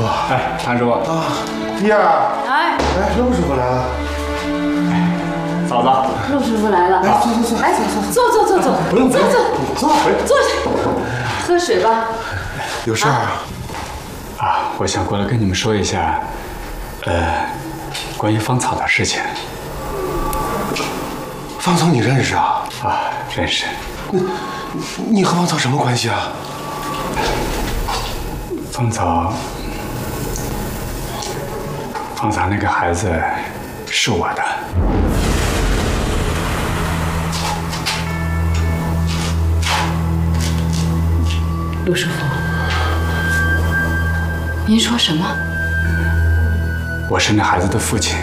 哎，谭师傅。 啊，弟儿。哎，陆师傅来了。 嫂子， 陆师傅来了。 来，坐。 来，坐。 不用，坐。 坐下，喝水吧。 有事儿啊？ 啊，我想过来跟你们说一下，关于芳草的事情。 芳草你认识啊？ 啊，认识。 你和芳草什么关系啊？ 芳草那个孩子是我的。 陆师傅，您说什么？ 我是那孩子的父亲。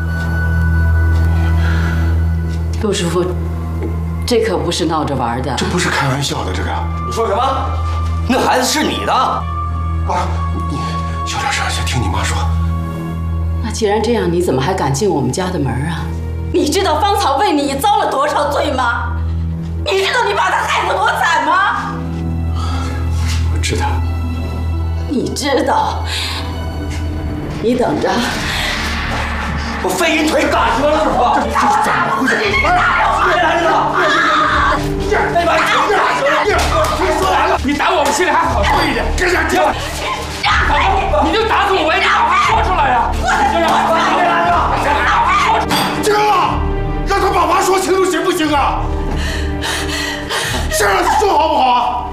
陆师傅，这可不是闹着玩的。 这不是开玩笑的，这个。 你说什么？那孩子是你的？ 妈，你小点声，先听你妈说。 那既然这样，你怎么还敢进我们家的门啊？你知道芳草为你遭了多少罪吗？你知道你把她害得多惨吗？ 我知道。 你知道？你等着。 我飞人腿打折了，师傅！ 这是怎么回事？ 别来了！那把你腿打折了！说来了， 你打我们心里还好受一点。 跟上听。 你就打死我，你把话说出来呀！ 别来了！ 停了，让他把话说清楚行不行啊？先让他说好不好？